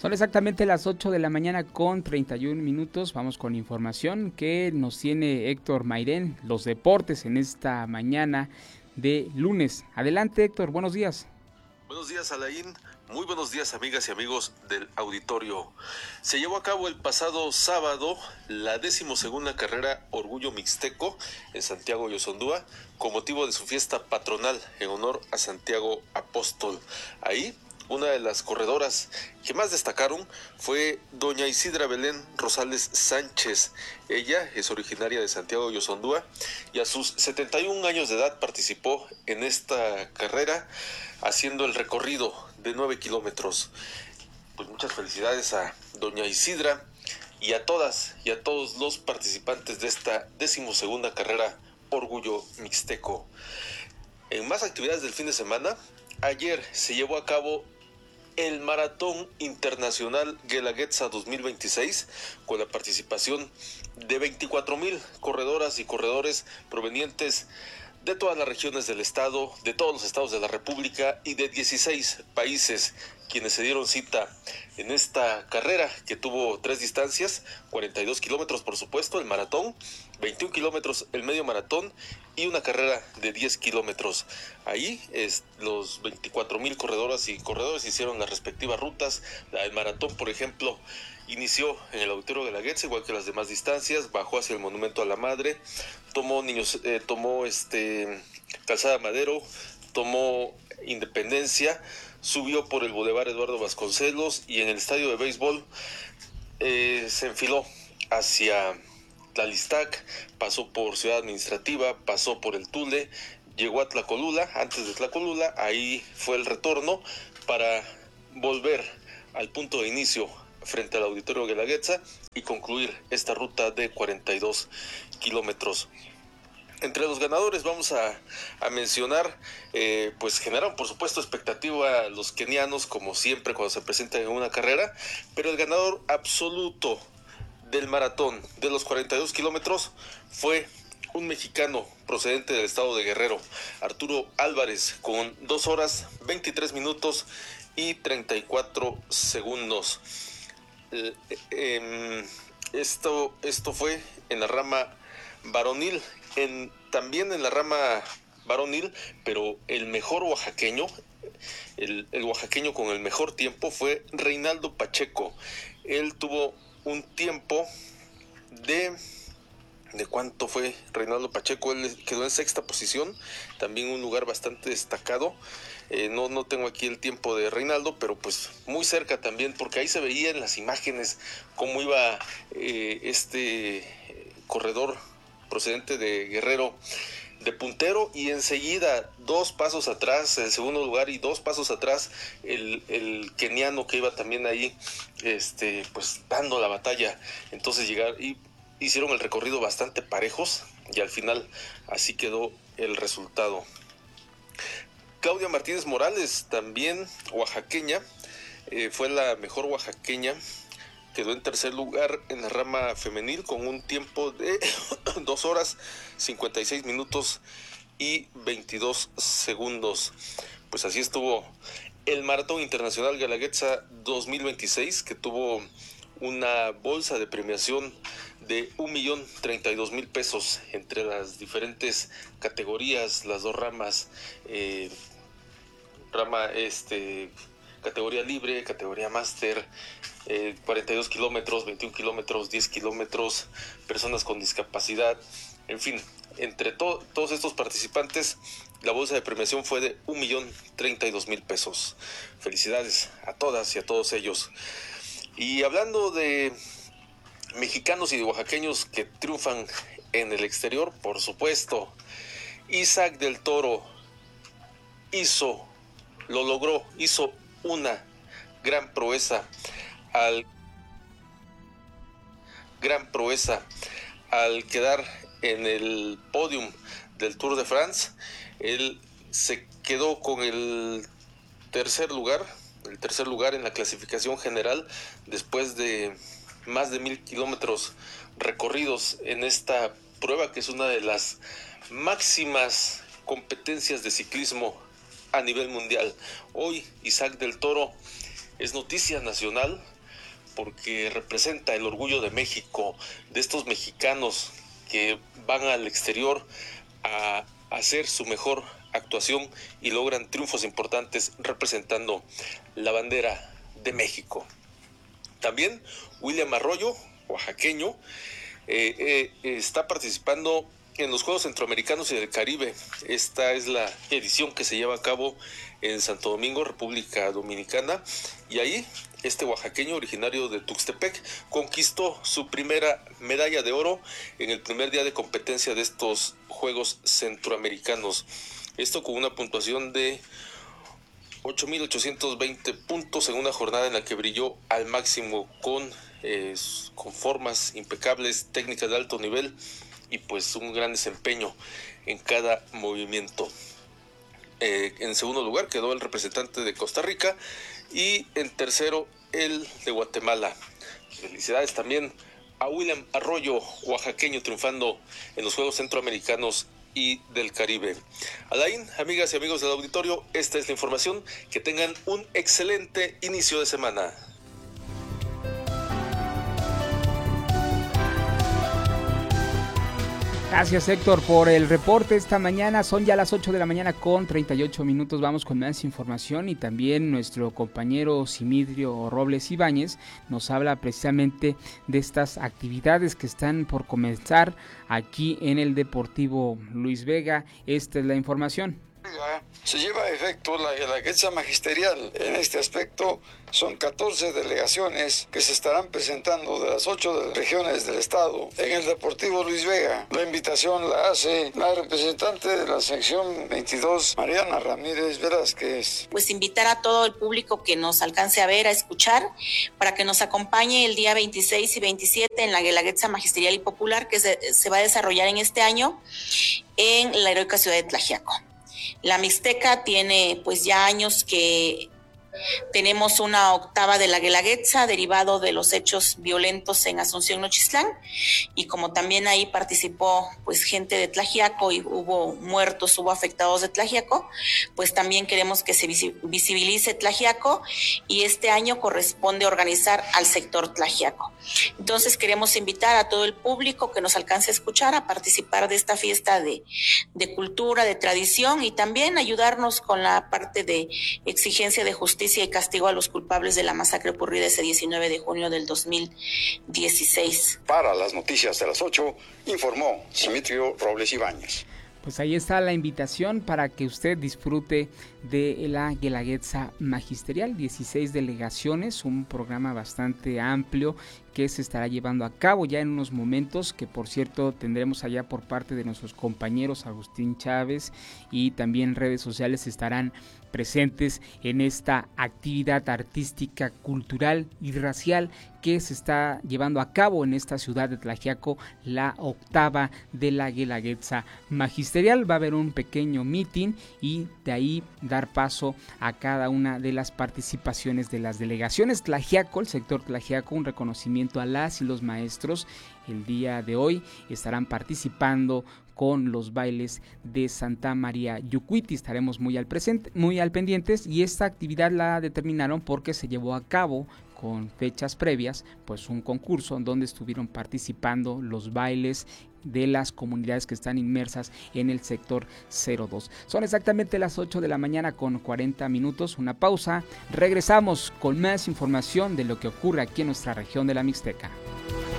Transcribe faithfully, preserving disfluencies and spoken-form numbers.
Son exactamente las ocho de la mañana con treinta y un minutos. Vamos con información que nos tiene Héctor Mairén, los deportes en esta mañana de lunes. Adelante, Héctor, buenos días. Buenos días, Alain. Muy buenos días, amigas y amigos del auditorio. Se llevó a cabo el pasado sábado la decimosegunda carrera Orgullo Mixteco en Santiago Yosondúa con motivo de su fiesta patronal en honor a Santiago Apóstol. Ahí, una de las corredoras que más destacaron fue doña Isidra Belén Rosales Sánchez. Ella es originaria de Santiago Yosondúa y a sus setenta y un años de edad participó en esta carrera haciendo el recorrido de nueve kilómetros. Pues muchas felicidades a doña Isidra y a todas y a todos los participantes de esta decimosegunda carrera Orgullo Mixteco. En más actividades del fin de semana, ayer se llevó a cabo el Maratón Internacional Guelaguetza dos mil veintiséis con la participación de veinticuatro mil corredoras y corredores provenientes de todas las regiones del estado, de todos los estados de la República y de dieciséis países, quienes se dieron cita en esta carrera que tuvo tres distancias, cuarenta y dos kilómetros por supuesto, el maratón, veintiún kilómetros el medio maratón y una carrera de diez kilómetros. Ahí es, los veinticuatro mil corredoras y corredores hicieron las respectivas rutas. El maratón, por ejemplo, inició en el Auditorio Guelaguetza, igual que las demás distancias, bajó hacia el Monumento a la Madre, tomó niños, eh, tomó este Calzada Madero, tomó Independencia, subió por el Boulevard Eduardo Vasconcelos y en el estadio de béisbol eh, se enfiló hacia Tlalistac, pasó por Ciudad Administrativa, pasó por el Tule, llegó a Tlacolula. Antes de Tlacolula, ahí fue el retorno para volver al punto de inicio frente al Auditorio Guelaguetza y concluir esta ruta de cuarenta y dos kilómetros. Entre los ganadores vamos a, a mencionar, eh, pues generaron por supuesto expectativa a los kenianos, como siempre cuando se presentan en una carrera, pero el ganador absoluto del maratón de los cuarenta y dos kilómetros fue un mexicano procedente del estado de Guerrero, Arturo Álvarez, con dos horas, veintitrés minutos y treinta y cuatro segundos. Eh, eh, esto, esto fue en la rama varonil. En, también en la rama varonil, pero el mejor oaxaqueño, el, el oaxaqueño con el mejor tiempo fue Reinaldo Pacheco. Él tuvo un tiempo de... ¿De cuánto fue Reinaldo Pacheco? Él quedó en sexta posición, también un lugar bastante destacado. Eh, no, no tengo aquí el tiempo de Reinaldo, pero pues muy cerca también, porque ahí se veía en las imágenes cómo iba eh, este corredor procedente de Guerrero de puntero y enseguida dos pasos atrás el segundo lugar y dos pasos atrás el, el keniano que iba también ahí este pues dando la batalla. Entonces llegar y hicieron el recorrido bastante parejos y al final así quedó el resultado. Claudia Martínez Morales, también oaxaqueña, eh, fue la mejor oaxaqueña. Quedó en tercer lugar en la rama femenil con un tiempo de dos horas, cincuenta y seis minutos y veintidós segundos. Pues así estuvo el Maratón Internacional Guelaguetza dos mil veintiséis, que tuvo una bolsa de premiación de un millón treinta y dos mil pesos entre las diferentes categorías, las dos ramas, eh, rama este... categoría libre, categoría máster, eh, cuarenta y dos kilómetros, veintiún kilómetros, diez kilómetros, personas con discapacidad, en fin, entre to- todos estos participantes, la bolsa de premiación fue de un millón treinta y dos mil pesos. Felicidades a todas y a todos ellos. Y hablando de mexicanos y de oaxaqueños que triunfan en el exterior, por supuesto, Isaac del Toro hizo, lo logró, hizo una gran proeza al gran proeza al quedar en el podium del Tour de France. Él se quedó con el tercer lugar, el tercer lugar en la clasificación general después de más de mil kilómetros recorridos en esta prueba, que es una de las máximas competencias de ciclismo a nivel mundial. Hoy Isaac del Toro es noticia nacional porque representa el orgullo de México, de estos mexicanos que van al exterior a hacer su mejor actuación y logran triunfos importantes representando la bandera de México. También William Arroyo, oaxaqueño, eh, eh, está participando en los Juegos Centroamericanos y del Caribe. Esta es la edición que se lleva a cabo en Santo Domingo, República Dominicana, y ahí este oaxaqueño originario de Tuxtepec conquistó su primera medalla de oro en el primer día de competencia de estos Juegos Centroamericanos. Esto con una puntuación de ocho mil ochocientos veinte puntos en una jornada en la que brilló al máximo con, eh, con formas impecables, técnicas de alto nivel y pues un gran desempeño en cada movimiento. Eh, en segundo lugar quedó el representante de Costa Rica y en tercero el de Guatemala. Felicidades también a William Arroyo, oaxaqueño, triunfando en los Juegos Centroamericanos y del Caribe. Alain, amigas y amigos del auditorio, esta es la información. Que tengan un excelente inicio de semana. Gracias, Héctor, por el reporte esta mañana. Son ya las ocho de la mañana con treinta y ocho minutos. Vamos con más información y también nuestro compañero Simitrio Robles Ibáñez nos habla precisamente de estas actividades que están por comenzar aquí en el Deportivo Luis Vega. Esta es la información. Se lleva a efecto la Guelaguetza Magisterial. En este aspecto son catorce delegaciones que se estarán presentando de las ocho regiones del estado en el Deportivo Luis Vega. La invitación la hace la representante de la sección veintidós, Mariana Ramírez Velázquez. Pues invitar a todo el público que nos alcance a ver, a escuchar, para que nos acompañe el día veintiséis y veintisiete en la Guelaguetza Magisterial y Popular que se, se va a desarrollar en este año en la heroica ciudad de Tlaxiaco. La Mixteca tiene pues ya años que tenemos una octava de la Guelaguetza derivado de los hechos violentos en Asunción, Nochistlán, y como también ahí participó pues gente de Tlaxiaco y hubo muertos, hubo afectados de Tlaxiaco, pues también queremos que se visibilice Tlaxiaco y este año corresponde organizar al sector Tlaxiaco. Entonces queremos invitar a todo el público que nos alcance a escuchar a participar de esta fiesta de, de cultura, de tradición y también ayudarnos con la parte de exigencia de justicia y castigo a los culpables de la masacre ocurrida ese diecinueve de junio del dos mil dieciséis. Para las noticias de las ocho, informó Simitrio Robles Ibáñez. Pues ahí está la invitación para que usted disfrute de la Guelaguetza Magisterial, dieciséis delegaciones, un programa bastante amplio que se estará llevando a cabo ya en unos momentos, que por cierto tendremos allá por parte de nuestros compañeros Agustín Chávez, y también redes sociales estarán presentes en esta actividad artística, cultural y racial que se está llevando a cabo en esta ciudad de Tlaxiaco, la octava de la Guelaguetza Magisterial. Va a haber un pequeño meeting y de ahí dar paso a cada una de las participaciones de las delegaciones. Tlaxiaco, el sector Tlaxiaco, un reconocimiento a las y los maestros. El día de hoy estarán participando con los bailes de Santa María Yucuiti. Estaremos muy al presente, muy al pendientes, y esta actividad la determinaron porque se llevó a cabo con fechas previas, pues un concurso donde estuvieron participando los bailes de las comunidades que están inmersas en el sector cero dos. Son exactamente las ocho de la mañana con cuarenta minutos, una pausa, regresamos con más información de lo que ocurre aquí en nuestra región de la Mixteca.